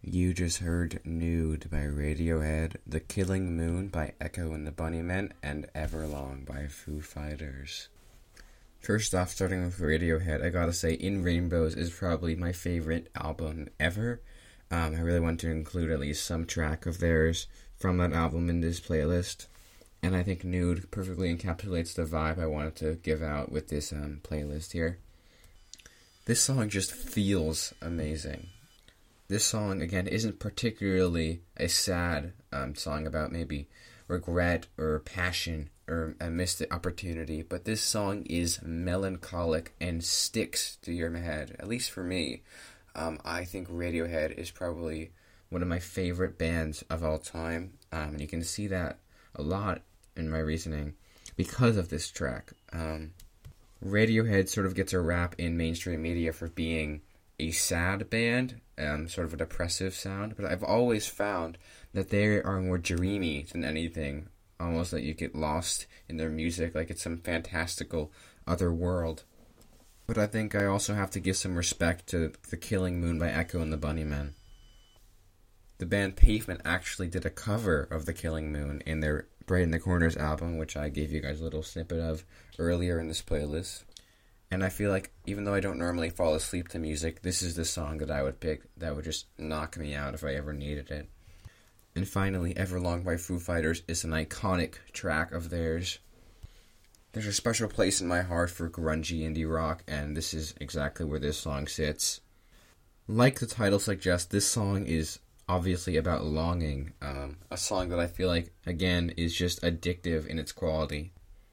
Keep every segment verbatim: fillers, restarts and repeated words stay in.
You just heard Nude by Radiohead, The Killing Moon by Echo and the Bunnymen, and Everlong by Foo Fighters. First off, starting with Radiohead, I gotta say In Rainbows is probably my favorite album ever. Um, I really want to include at least some track of theirs from that album in this playlist. And I think Nude perfectly encapsulates the vibe I wanted to give out with this um, playlist here. This song just feels amazing. This song, again, isn't particularly a sad um, song about maybe regret or passion or a missed opportunity, but this song is melancholic and sticks to your head, at least for me. Um, I think Radiohead is probably one of my favorite bands of all time, um, and you can see that a lot in my reasoning because of this track. Um, Radiohead sort of gets a rap in mainstream media for being a sad band, um, sort of a depressive sound, but I've always found that they are more dreamy than anything, almost that you get lost in their music, like it's some fantastical other world. But I think I also have to give some respect to The Killing Moon by Echo and the Bunnymen. The band Pavement actually did a cover of The Killing Moon in their Bright in the Corners album, which I gave you guys a little snippet of earlier in this playlist. And I feel like, even though I don't normally fall asleep to music, this is the song that I would pick that would just knock me out if I ever needed it. And finally, Everlong by Foo Fighters is an iconic track of theirs. There's a special place in my heart for grungy indie rock, and this is exactly where this song sits. Like the title suggests, this song is obviously about longing. Um, a song that I feel like, again, is just addictive in its quality.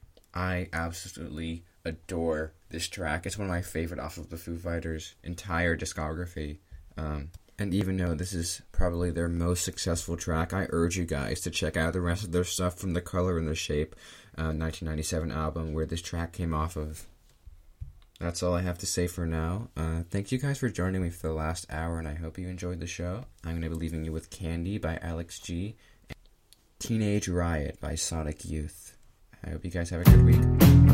I absolutely adore this track. It's one of my favorite off of the Foo Fighters' entire discography. Um, and even though this is probably their most successful track, I urge you guys to check out the rest of their stuff from the Color and the Shape uh, nineteen ninety-seven album where this track came off of. That's all I have to say for now. Uh, thank you guys for joining me for the last hour, and I hope you enjoyed the show. I'm going to be leaving you with Candy by Alex G and Teenage Riot by Sonic Youth. I hope you guys have a good week.